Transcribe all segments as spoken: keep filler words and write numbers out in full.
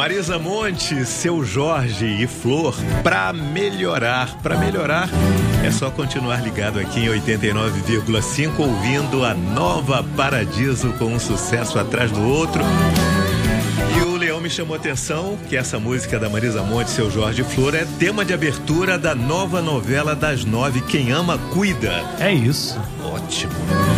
Marisa Monte, Seu Jorge e Flor, pra melhorar. Pra melhorar, é só continuar ligado aqui em oitenta e nove vírgula cinco, ouvindo a Nova Paradiso com um sucesso atrás do outro. E o Leão me chamou a atenção que essa música da Marisa Monte, Seu Jorge e Flor, é tema de abertura da nova novela das nove, Quem Ama Cuida. É isso. Ótimo.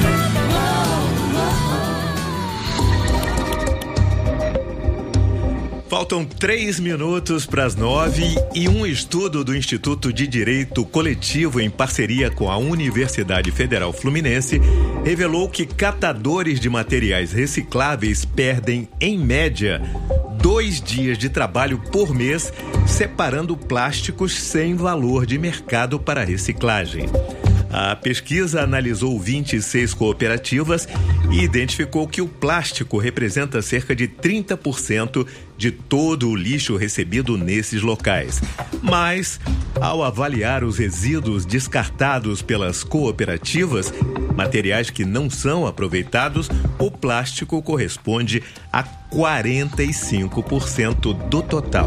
Faltam três minutos para as nove e um estudo do Instituto de Direito Coletivo em parceria com a Universidade Federal Fluminense revelou que catadores de materiais recicláveis perdem, em média, dois dias de trabalho por mês separando plásticos sem valor de mercado para reciclagem. A pesquisa analisou vinte e seis cooperativas e identificou que o plástico representa cerca de trinta por cento de todo o lixo recebido nesses locais. Mas, ao avaliar os resíduos descartados pelas cooperativas, materiais que não são aproveitados, o plástico corresponde a quarenta e cinco por cento do total.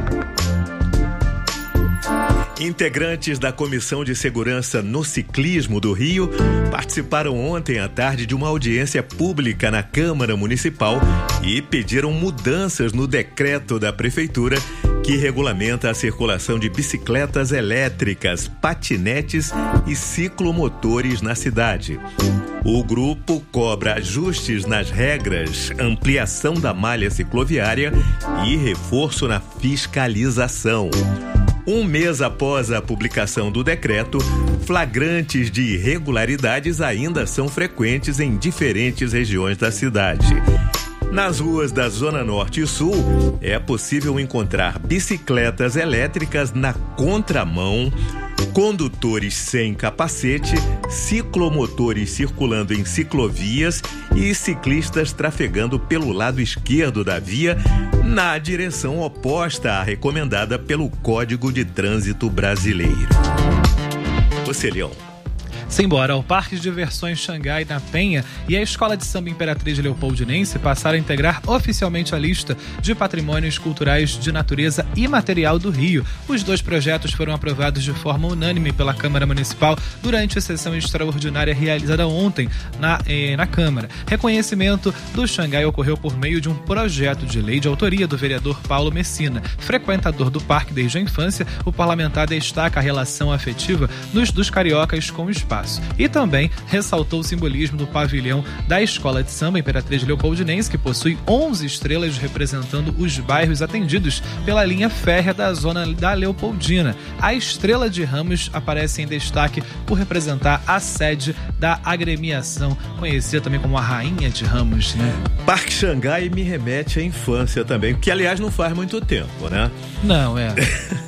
Integrantes da Comissão de Segurança no Ciclismo do Rio participaram ontem à tarde de uma audiência pública na Câmara Municipal e pediram mudanças no decreto da Prefeitura que regulamenta a circulação de bicicletas elétricas, patinetes e ciclomotores na cidade. O grupo cobra ajustes nas regras, ampliação da malha cicloviária e reforço na fiscalização. Um mês após a publicação do decreto, flagrantes de irregularidades ainda são frequentes em diferentes regiões da cidade. Nas ruas da Zona Norte e Sul, é possível encontrar bicicletas elétricas na contramão, condutores sem capacete, ciclomotores circulando em ciclovias e ciclistas trafegando pelo lado esquerdo da via, na direção oposta à recomendada pelo Código de Trânsito Brasileiro. Você, Leão. Simbora, o Parque de Diversões Xangai na Penha e a Escola de Samba Imperatriz Leopoldinense passaram a integrar oficialmente a lista de patrimônios culturais de natureza imaterial do Rio. Os dois projetos foram aprovados de forma unânime pela Câmara Municipal durante a sessão extraordinária realizada ontem na, eh, na Câmara. Reconhecimento do Xangai ocorreu por meio de um projeto de lei de autoria do vereador Paulo Messina. Frequentador do parque desde a infância, o parlamentar destaca a relação afetiva dos, dos cariocas com o espaço. E também ressaltou o simbolismo do pavilhão da Escola de Samba Imperatriz Leopoldinense, que possui onze estrelas representando os bairros atendidos pela linha férrea da zona da Leopoldina. A estrela de Ramos aparece em destaque por representar a sede da agremiação, conhecida também como a Rainha de Ramos, né? Parque Xangai me remete à infância também, que aliás não faz muito tempo, né? Não, é.